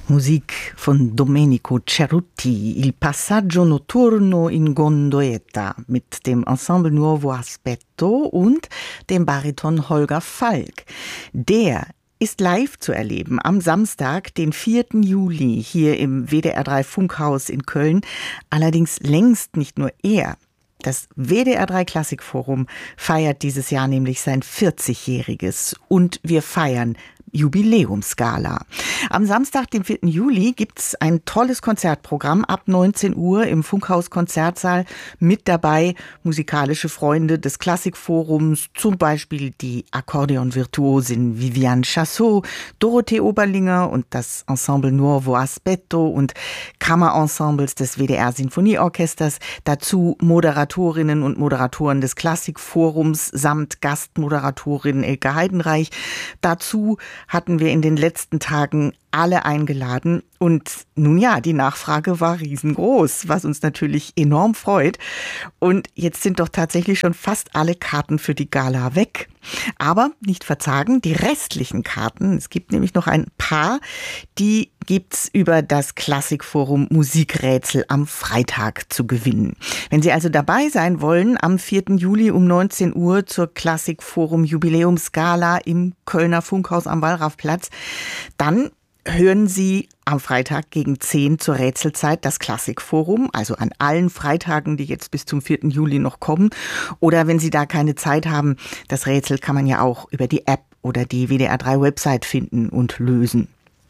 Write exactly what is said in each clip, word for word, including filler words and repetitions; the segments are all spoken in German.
Musik von Domenico Cerutti, Il passaggio notturno in Gondoetta mit dem Ensemble Nuovo Aspetto und dem Bariton Holger Falk. Der ist live zu erleben am Samstag, den vierten Juli, hier im W D R drei Funkhaus in Köln. Allerdings längst nicht nur er. Das W D R drei Klassikforum feiert dieses Jahr nämlich sein vierzigjähriges und wir feiern Jubiläumsgala. Am Samstag, dem vierten Juli, gibt's ein tolles Konzertprogramm ab neunzehn Uhr im Funkhaus Konzertsaal. Mit dabei musikalische Freunde des Klassikforums, zum Beispiel die Akkordeonvirtuosin Viviane Chassot, Dorothee Oberlinger und das Ensemble Nuovo Aspetto und Kammerensembles des W D R Sinfonieorchesters. Dazu Moderatorinnen und Moderatoren des Klassikforums samt Gastmoderatorin Elke Heidenreich. Dazu hatten wir in den letzten Tagen alle eingeladen und nun ja, die Nachfrage war riesengroß, was uns natürlich enorm freut. Und jetzt sind doch tatsächlich schon fast alle Karten für die Gala weg. Aber nicht verzagen, die restlichen Karten, es gibt nämlich noch ein paar, die gibt's über das Klassikforum Musikrätsel am Freitag zu gewinnen. Wenn Sie also dabei sein wollen, am vierten Juli um neunzehn Uhr zur Klassikforum Jubiläumsgala im Kölner Funkhaus am Wallrafplatz, dann hören Sie am Freitag gegen zehn zur Rätselzeit das Klassikforum, also an allen Freitagen, die jetzt bis zum vierten Juli noch kommen. Oder wenn Sie da keine Zeit haben, das Rätsel kann man ja auch über die App oder die W D R drei Website finden und lösen.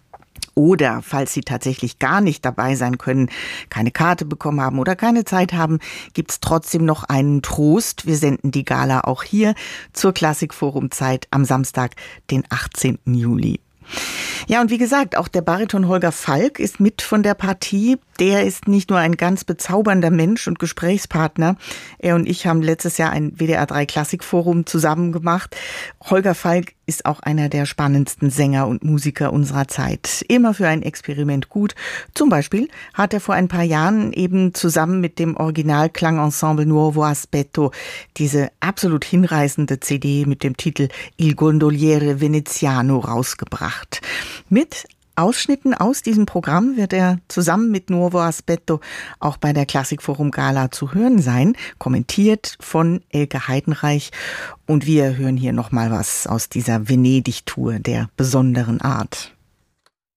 Oder falls Sie tatsächlich gar nicht dabei sein können, keine Karte bekommen haben oder keine Zeit haben, gibt's trotzdem noch einen Trost. Wir senden die Gala auch hier zur Klassikforumzeit am Samstag, den achtzehnten Juli. Ja, und wie gesagt, auch der Bariton Holger Falk ist mit von der Partie. Der ist nicht nur ein ganz bezaubernder Mensch und Gesprächspartner. Er und ich haben letztes Jahr ein W D R drei Klassikforum zusammen gemacht. Holger Falk ist auch einer der spannendsten Sänger und Musiker unserer Zeit. Immer für ein Experiment gut. Zum Beispiel hat er vor ein paar Jahren eben zusammen mit dem Originalklangensemble Nuovo Aspetto diese absolut hinreißende C D mit dem Titel Il Gondoliere Veneziano rausgebracht. Mit Ausschnitten aus diesem Programm wird er zusammen mit Nuovo Aspetto auch bei der Klassikforum Gala zu hören sein, kommentiert von Elke Heidenreich. Und wir hören hier nochmal was aus dieser Venedig-Tour der besonderen Art.